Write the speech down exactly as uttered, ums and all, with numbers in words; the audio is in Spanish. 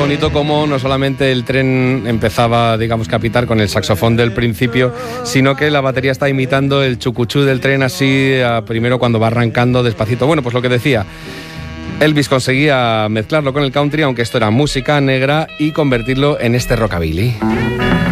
bonito cómo no solamente el tren empezaba, digamos, que a pitar con el saxofón del principio, sino que la batería está imitando el chucuchú del tren así, a, primero cuando va arrancando despacito. Bueno, pues lo que decía, Elvis conseguía mezclarlo con el country, aunque esto era música negra, y convertirlo en este rockabilly.